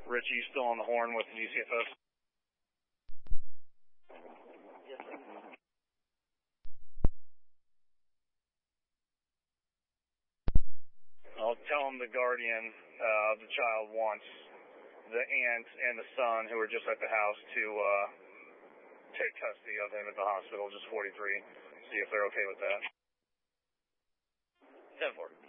Richie, you still on the horn with the DCFS? Yes, sir. I'll tell him the guardian of the child wants the aunt and the son who are just at the house to take custody of him at the hospital, just 43. See if they're okay with that. 10-4.